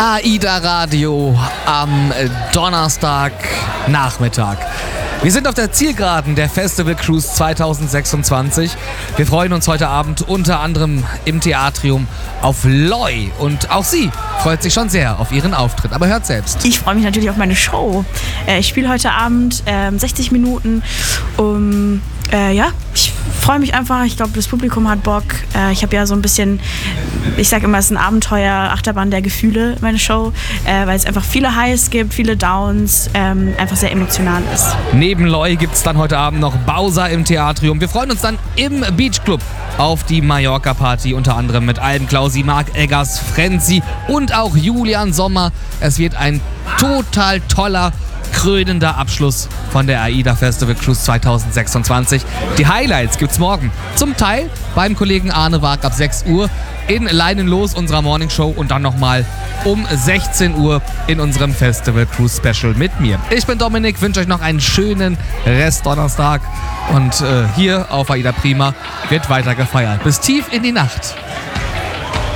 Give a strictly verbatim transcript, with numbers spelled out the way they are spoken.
AIDA Radio am Donnerstagnachmittag. Wir sind auf der Zielgeraden der Festival Cruise zwanzig sechsundzwanzig. Wir freuen uns heute Abend unter anderem im Theatrium auf Loi. Und auch sie freut sich schon sehr auf ihren Auftritt. Aber hört selbst. Ich freue mich natürlich auf meine Show. Ich spiele heute Abend äh, sechzig Minuten. Um, äh, ja, ich freue mich einfach. Ich glaube, das Publikum hat Bock. Äh, ich habe ja so ein bisschen, ich sage immer, es ist ein Abenteuer, Achterbahn der Gefühle, meine Show. Äh, weil es einfach viele Highs gibt, viele Downs, ähm, einfach sehr emotional ist. Neben Loi gibt es dann heute Abend noch Bowser im Theatrium. Wir freuen uns dann im Beach Club auf die Mallorca-Party, unter anderem mit Alben Klausi, Marc Eggers, Frenzy und auch Julian Sommer. Es wird ein total toller, krönender Abschluss von der AIDA Festival Cruise zwanzig sechsundzwanzig. Die Highlights gibt's morgen. Zum Teil beim Kollegen Arne Wag ab sechs Uhr in Leinen los, unserer Morning Show, und dann nochmal um sechzehn Uhr in unserem Festival Cruise Special mit mir. Ich bin Dominik, wünsche euch noch einen schönen Rest Donnerstag und äh, hier auf AIDA Prima wird weiter gefeiert. Bis tief in die Nacht.